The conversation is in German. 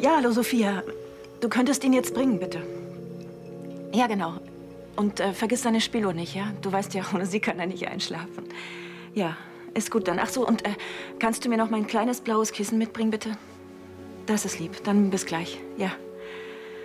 Ja, hallo, Sophia. Du könntest ihn jetzt bringen, bitte. Ja, genau. Und vergiss deine Spieluhr nicht, ja? Du weißt ja, ohne sie kann er nicht einschlafen. Ja, ist gut dann. Ach so, und kannst du mir noch mein kleines blaues Kissen mitbringen, bitte? Das ist lieb. Dann bis gleich. Ja.